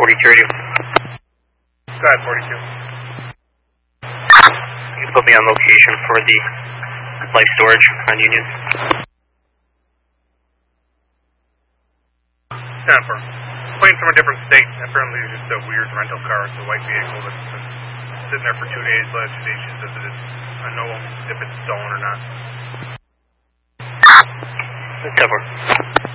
42 radio. Go ahead, 42. You can put me on location for the life storage on Union. 10-4. Plane from a different state. Apparently it's just a weird rental car. It's a white vehicle that's been sitting there for 2 days. Last 2 days she's visited. I know if it's stolen or not. 10-4.